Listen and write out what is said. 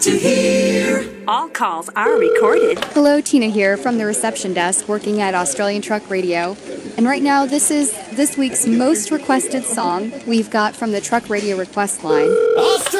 All calls are recorded. Hello, Tina here from the reception desk working at Australian Truck Radio. And right now, this is this week's most requested song we've got from the Truck Radio request line.